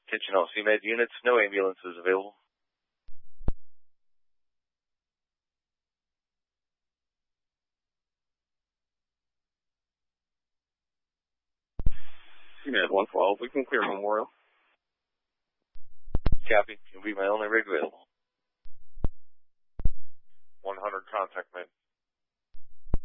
Attention all CMed units, no ambulances available. CMed 112, we can clear Memorial. Copy. You'll be my only rig available. 100, contact made.